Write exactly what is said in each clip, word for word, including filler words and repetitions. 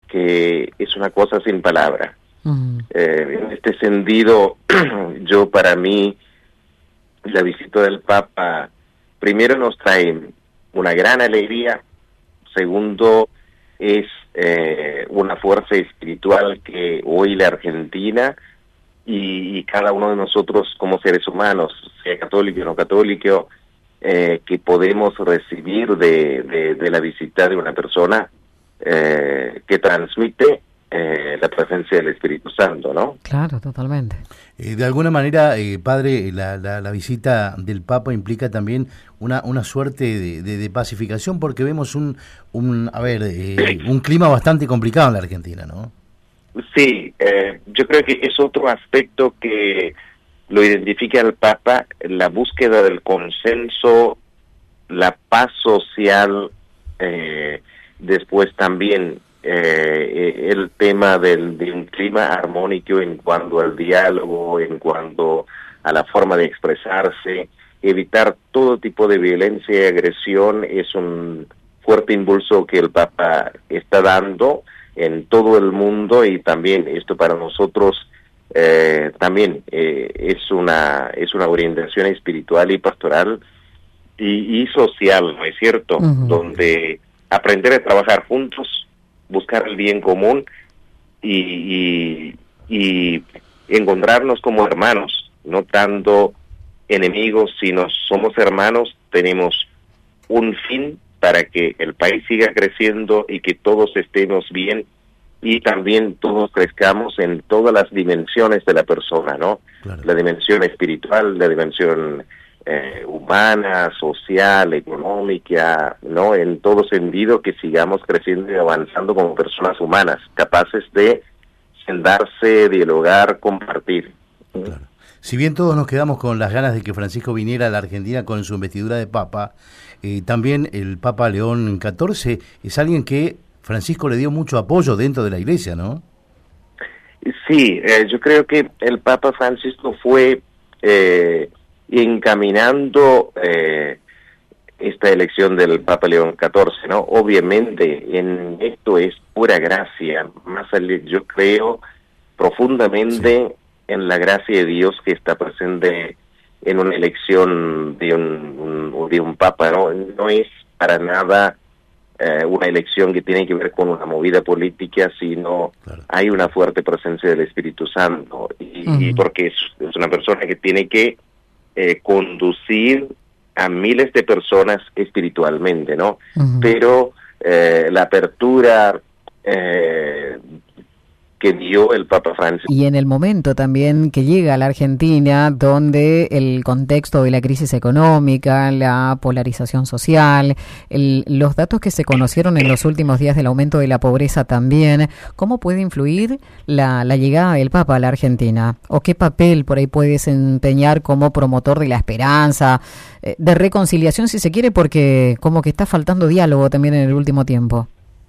que es una cosa sin palabras. Uh-huh. Eh, en este sentido, yo para mí, la visita del Papa, primero nos trae una gran alegría, segundo, es eh, una fuerza espiritual que hoy la Argentina y, y cada uno de nosotros como seres humanos, sea católico o no católico, eh, que podemos recibir de, de, de la visita de una persona eh, que transmite Eh, la presencia del Espíritu Santo, ¿no? Claro, totalmente. Eh, de alguna manera, eh, padre, la, la, la visita del Papa implica también una una suerte de, de, de pacificación, porque vemos un, un a ver, eh, un clima bastante complicado en la Argentina, ¿no? Sí, eh, yo creo que es otro aspecto que lo identifica el Papa, la búsqueda del consenso, la paz social, eh, después también Eh, el tema del, de un clima armónico en cuanto al diálogo, en cuanto a la forma de expresarse, evitar todo tipo de violencia y agresión es un fuerte impulso que el Papa está dando en todo el mundo, y también esto para nosotros eh, también eh, es una es una orientación espiritual y pastoral y, y social, ¿no es cierto? Uh-huh. Donde aprender a trabajar juntos, buscar el bien común y, y, y encontrarnos como hermanos, no tanto enemigos, sino somos hermanos, tenemos un fin para que el país siga creciendo y que todos estemos bien y también todos crezcamos en todas las dimensiones de la persona, ¿no? Claro. La dimensión espiritual, la dimensión Eh, humana, social, económica, ¿no? En todo sentido, que sigamos creciendo y avanzando como personas humanas, capaces de sentarse, dialogar, compartir. Claro. Si bien todos nos quedamos con las ganas de que Francisco viniera a la Argentina con su investidura de Papa, eh, también el Papa León catorce es alguien que Francisco le dio mucho apoyo dentro de la Iglesia, ¿no? Sí, eh, yo creo que el Papa Francisco fue Eh, encaminando eh, esta elección del Papa León catorce, ¿no? Obviamente, en esto es pura gracia, más allá, yo creo profundamente sí. en la gracia de Dios que está presente en una elección de un, un de un Papa, ¿no? No es para nada eh, una elección que tiene que ver con una movida política, sino claro. hay una fuerte presencia del Espíritu Santo, y, uh-huh. y porque es, es una persona que tiene que Eh, conducir a miles de personas espiritualmente, ¿no? Uh-huh. Pero eh, la apertura eh, que dio el Papa Francisco. Y en el momento también que llega a la Argentina, donde el contexto de la crisis económica, la polarización social, el, los datos que se conocieron en los últimos días del aumento de la pobreza también, ¿cómo puede influir la, la llegada del Papa a la Argentina? ¿O qué papel por ahí puede desempeñar como promotor de la esperanza, de reconciliación si se quiere, porque como que está faltando diálogo también en el último tiempo?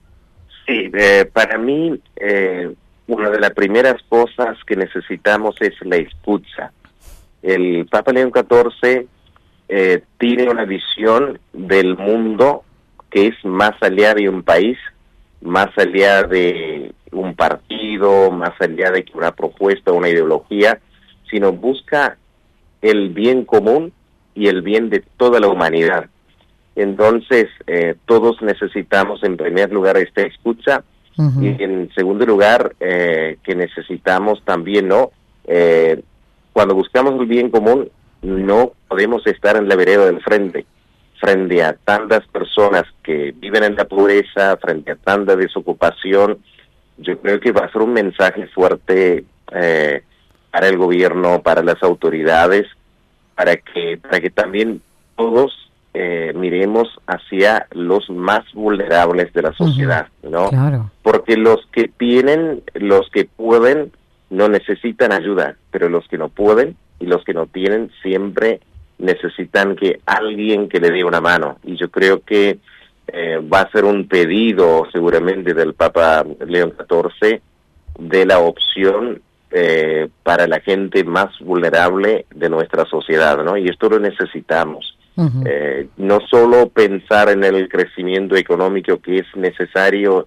Sí, eh, para mí eh, una de las primeras cosas que necesitamos es la escucha. El Papa León catorce eh, tiene una visión del mundo que es más allá de un país, más allá de un partido, más allá de una propuesta, una ideología, sino busca el bien común y el bien de toda la humanidad. Entonces, eh, todos necesitamos en primer lugar esta escucha, uh-huh. y en segundo lugar, eh, que necesitamos también, ¿no? Eh, cuando buscamos el bien común, no podemos estar en la vereda del frente, frente a tantas personas que viven en la pobreza, frente a tanta desocupación. Yo creo que va a ser un mensaje fuerte eh, para el gobierno, para las autoridades, para que, para que también todos Eh, miremos hacia los más vulnerables de la sociedad, uh-huh. ¿no? Claro. Porque los que tienen, los que pueden, no necesitan ayuda, pero los que no pueden y los que no tienen siempre necesitan que alguien que le dé una mano. Y yo creo que eh, va a ser un pedido seguramente del Papa León catorce de la opción eh, para la gente más vulnerable de nuestra sociedad, ¿no? Y esto lo necesitamos. Uh-huh. Eh, no solo pensar en el crecimiento económico que es necesario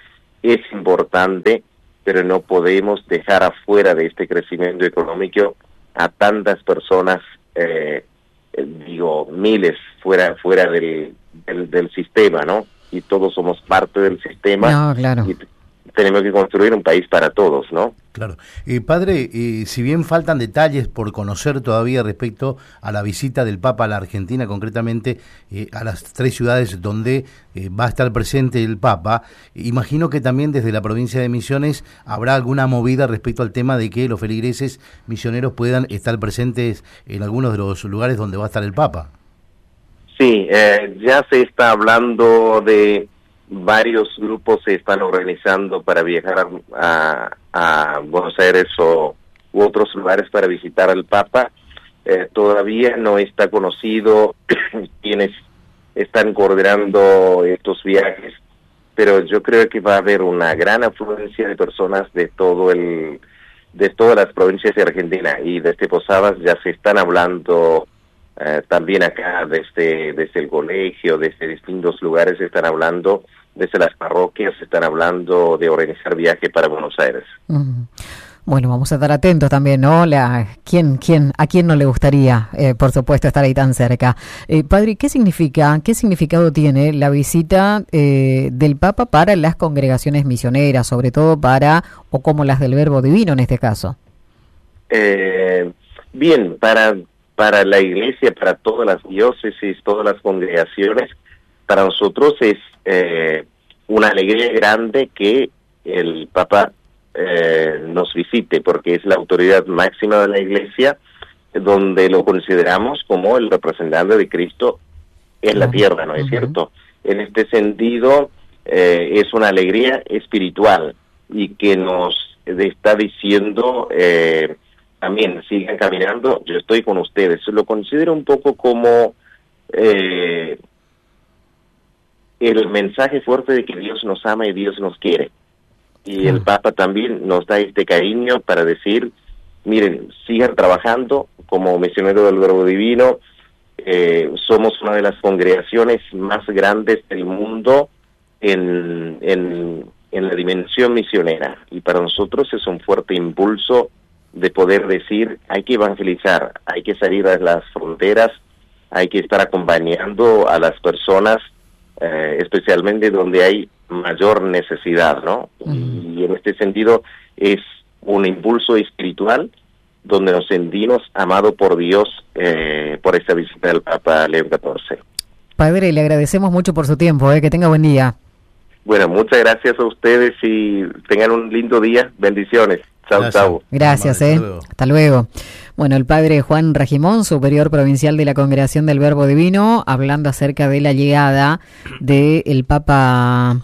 es importante, pero no podemos dejar afuera de este crecimiento económico a tantas personas, eh, eh, digo, miles fuera fuera del, del, del sistema, ¿no? Y todos somos parte del sistema. No, claro. Y tenemos que construir un país para todos, ¿no? Claro. Eh, padre, eh, si bien faltan detalles por conocer todavía respecto a la visita del Papa a la Argentina, concretamente eh, a las tres ciudades donde eh, va a estar presente el Papa, imagino que también desde la provincia de Misiones habrá alguna movida respecto al tema de que los feligreses misioneros puedan estar presentes en algunos de los lugares donde va a estar el Papa. Sí, eh, ya se está hablando de varios grupos se están organizando para viajar a, a Buenos Aires o u otros lugares para visitar al Papa. Eh, todavía no está conocido quiénes están coordinando estos viajes, pero yo creo que va a haber una gran afluencia de personas de todo el de todas las provincias de Argentina, y desde Posadas ya se están hablando. Uh, también acá desde desde el colegio, desde distintos lugares se están hablando, desde las parroquias se están hablando de organizar viaje para Buenos Aires. Mm. Bueno, vamos a estar atentos también, ¿no? La, ¿quién, quién, ¿A quién no le gustaría, eh, por supuesto, estar ahí tan cerca? Eh, padre, ¿qué significa, qué significado tiene la visita eh, del Papa para las congregaciones misioneras, sobre todo para, o como las del Verbo Divino en este caso? Eh, bien, para... para la iglesia, para todas las diócesis, todas las congregaciones, para nosotros es eh, una alegría grande que el Papa eh, nos visite, porque es la autoridad máxima de la iglesia, donde lo consideramos como el representante de Cristo en la tierra, ¿no es cierto? En este sentido, eh, es una alegría espiritual y que nos está diciendo... Eh, también sigan caminando, yo estoy con ustedes. Lo considero un poco como eh, el mensaje fuerte de que Dios nos ama y Dios nos quiere. Y el Papa también nos da este cariño para decir, miren, sigan trabajando como misionero del Verbo Divino. Eh, somos una de las congregaciones más grandes del mundo en, en, en la dimensión misionera. Y para nosotros es un fuerte impulso de poder decir, hay que evangelizar, hay que salir a las fronteras, hay que estar acompañando a las personas, eh, especialmente donde hay mayor necesidad, ¿no? Uh-huh. Y en este sentido es un impulso espiritual donde nos sentimos amados por Dios eh, por esta visita del Papa León catorce. Padre, le agradecemos mucho por su tiempo, eh, que tenga buen día. Bueno, muchas gracias a ustedes y tengan un lindo día. Bendiciones. Chau, chau. Gracias, Amable, eh. hasta luego. Hasta luego. Bueno, el padre Juan Ragimón, superior provincial de la Congregación del Verbo Divino, hablando acerca de la llegada del Papa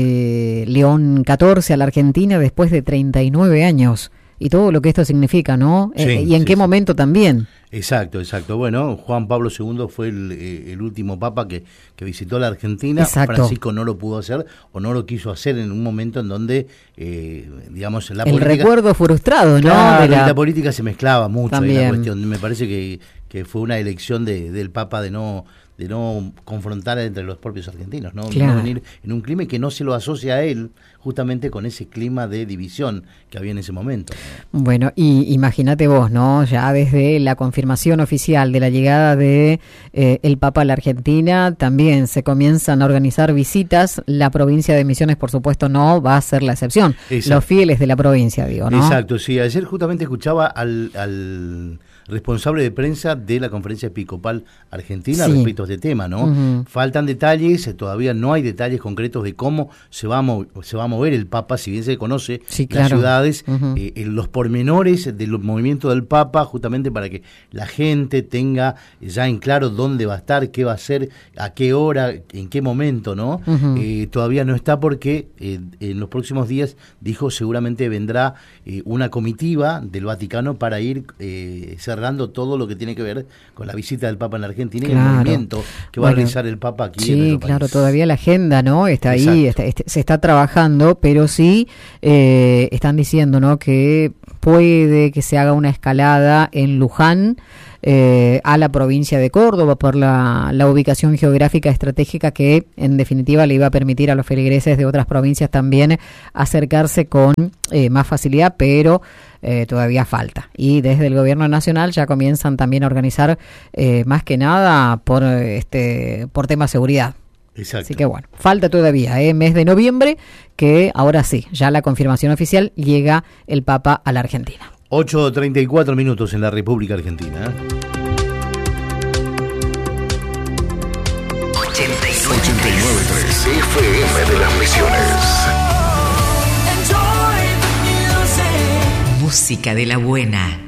eh, León catorce a la Argentina después de treinta y nueve años. Y todo lo que esto significa, ¿no? Sí, eh, y en sí, qué sí. momento también. Exacto, exacto. Bueno, Juan Pablo segundo fue el, eh, el último papa que, que visitó la Argentina. Exacto. Francisco no lo pudo hacer o no lo quiso hacer en un momento en donde, eh, digamos, la el política... recuerdo frustrado, ¿no? Claro, de la... y la política se mezclaba mucho en También. la cuestión. Me parece que, que fue una elección de, del papa de no de no confrontar entre los propios argentinos, ¿no? Claro. No venir en un clima que no se lo asocia a él justamente con ese clima de división que había en ese momento, ¿no? Bueno, y imagínate vos, ¿no? Ya desde la confirmación oficial de la llegada de eh, el Papa a la Argentina, también se comienzan a organizar visitas. La provincia de Misiones, por supuesto, no va a ser la excepción. Exacto. Los fieles de la provincia, digo, ¿no? Exacto, sí. Ayer justamente escuchaba al, al responsable de prensa de la Conferencia Episcopal Argentina Sí. respecto a este tema, ¿no? Uh-huh. Faltan detalles, todavía no hay detalles concretos de cómo se va a, mov- se va a mover el Papa, si bien se conoce Sí, las claro. ciudades, Uh-huh. eh, en los pormenores del movimiento del Papa, justamente para que la gente tenga ya en claro dónde va a estar, qué va a hacer, a qué hora, en qué momento, ¿no? Uh-huh. Eh, todavía no está porque eh, en los próximos días, dijo, seguramente vendrá eh, una comitiva del Vaticano para ir eh, cerrando todo lo que tiene que ver con la visita del Papa en la Argentina y Claro. el movimiento que va Bueno, a realizar el Papa aquí en Sí, nuestro claro, país. todavía la agenda, ¿no? Está ahí, Exacto. está, este, se está trabajando, pero sí eh, están diciendo, ¿no? Que puede que se haga una escalada en Luján eh, a la provincia de Córdoba por la, la ubicación geográfica estratégica que en definitiva le iba a permitir a los feligreses de otras provincias también acercarse con eh, más facilidad, pero eh, todavía falta. Y desde el gobierno nacional ya comienzan también a organizar eh, más que nada por, este, por tema de seguridad. Exacto. Así que bueno, falta todavía, ¿eh? mes de noviembre, que ahora sí, ya la confirmación oficial, llega el Papa a la Argentina. ocho treinta y cuatro minutos en la República Argentina. ochenta y nueve punto tres F M de las Misiones. Música de la buena.